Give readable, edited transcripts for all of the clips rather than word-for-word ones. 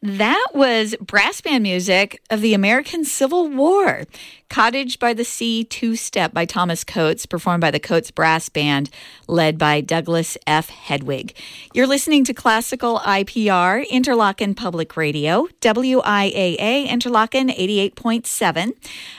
That was brass band music of the American Civil War. Cottage by the Sea Two-Step by Thomas Coates, performed by the Coates Brass Band, led by Douglas F. Hedwig. You're listening to Classical IPR, Interlochen Public Radio, WIAA Interlochen 88.7,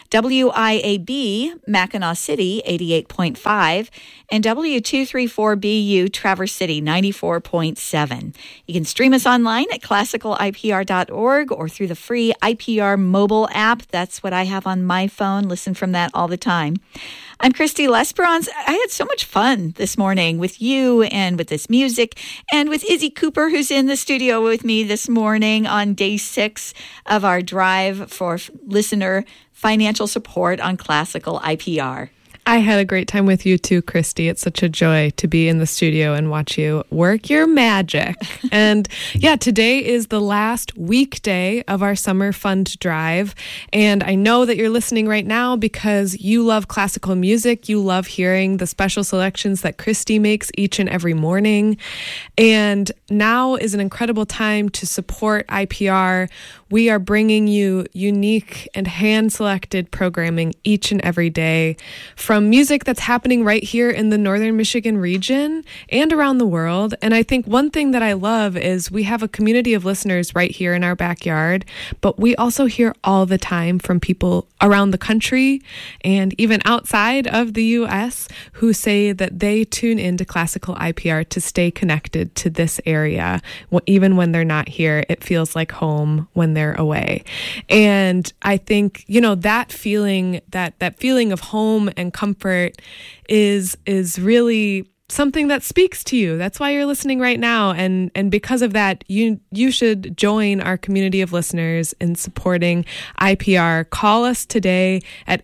WIAB Mackinac City 88.5, and W234BU Traverse City 94.7. You can stream us online at classicalipr.org or through the free IPR mobile app. That's what I have on my phone. Listen from that all the time. I'm Christy Lesperance. I had so much fun this morning with you and with this music and with Izzy Cooper, who's in the studio with me this morning on day 6 of our drive for listener financial support on Classical IPR. I had a great time with you too, Christy. It's such a joy to be in the studio and watch you work your magic. And yeah, today is the last weekday of our summer fund drive. And I know that you're listening right now because you love classical music. You love hearing the special selections that Christy makes each and every morning. And now is an incredible time to support IPR. We are bringing you unique and hand-selected programming each and every day from music that's happening right here in the Northern Michigan region and around the world. And I think one thing that I love is we have a community of listeners right here in our backyard, but we also hear all the time from people around the country and even outside of the U.S. who say that they tune into Classical IPR to stay connected to this area. Even when they're not here, it feels like home when they're away. And I think, that feeling, that feeling of home and comfort is really something that speaks to you. That's why you're listening right now. And because of that, you should join our community of listeners in supporting IPR. Call us today at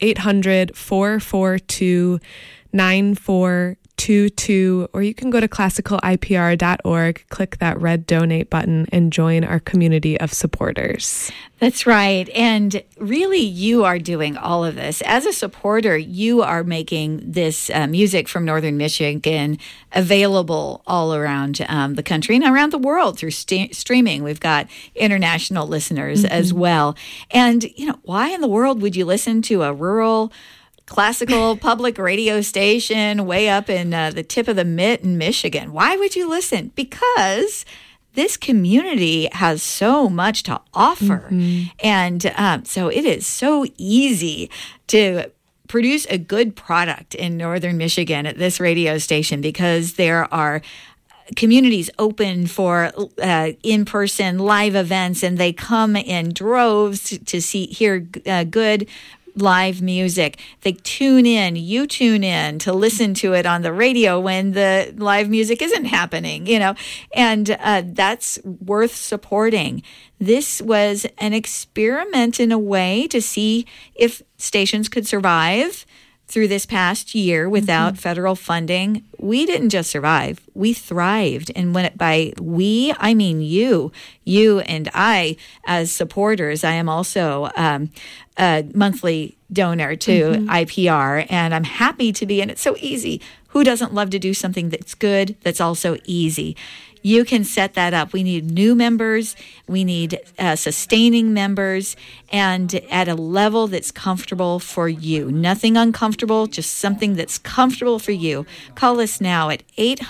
800-442-9422, or you can go to classicalipr.org, click that red donate button, and join our community of supporters. That's right. And really, you are doing all of this. As a supporter, you are making this music from Northern Michigan available all around the country and around the world through streaming. We've got international listeners as well. And, why in the world would you listen to a rural classical public radio station way up in the tip of the mitt in Michigan? Why would you listen? Because this community has so much to offer. And so it is so easy to produce a good product in Northern Michigan at this radio station because there are communities open for in-person live events, and they come in droves to hear good live music. They tune in, you tune in to listen to it on the radio when the live music isn't happening, and that's worth supporting. This was an experiment in a way to see if stations could survive through this past year without federal funding. We didn't just survive, we thrived. And by we, I mean you and I as supporters. I am also a monthly donor to IPR, and I'm happy to be, and it's so easy. Who doesn't love to do something that's good, that's also easy? You can set that up. We need new members. We need sustaining members, and at a level that's comfortable for you. Nothing uncomfortable, just something that's comfortable for you. Call us now at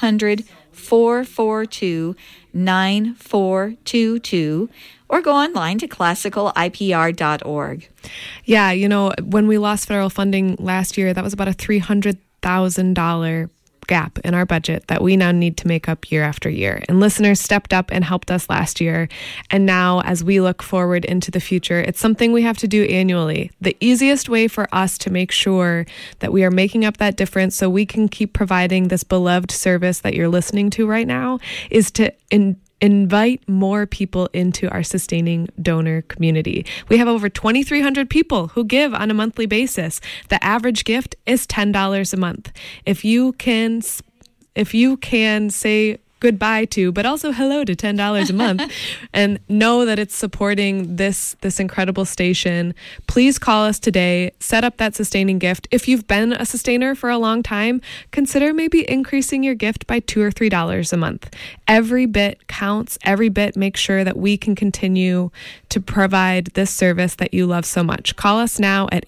800-442-9422 or go online to classicalipr.org. Yeah, when we lost federal funding last year, that was about a $300,000 gap in our budget that we now need to make up year after year. And listeners stepped up and helped us last year. And now, as we look forward into the future, it's something we have to do annually. The easiest way for us to make sure that we are making up that difference so we can keep providing this beloved service that you're listening to right now is to invite more people into our sustaining donor community. We have over 2,300 people who give on a monthly basis. The average gift is $10 a month. If you can say goodbye to, but also hello to $10 a month, and know that it's supporting this incredible station. Please call us today. Set up that sustaining gift. If you've been a sustainer for a long time, consider maybe increasing your gift by $2 or $3 a month. Every bit counts. Every bit makes sure that we can continue to provide this service that you love so much. Call us now at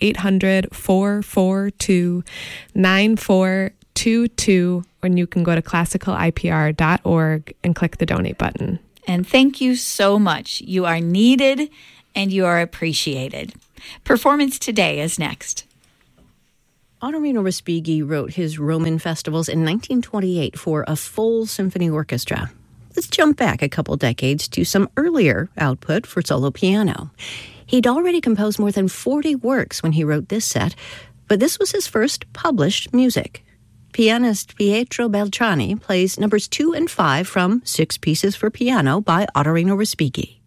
800-442-9422, and you can go to classicalipr.org and click the donate button. And thank you so much. You are needed and you are appreciated. Performance Today is next. Ottorino Respighi wrote his Roman festivals in 1928 for a full symphony orchestra. Let's jump back a couple decades to some earlier output for solo piano. He'd already composed more than 40 works when he wrote this set, but this was his first published music. Pianist Pietro Beltrami plays numbers 2 and 5 from 6 Pieces for Piano by Ottorino Respighi.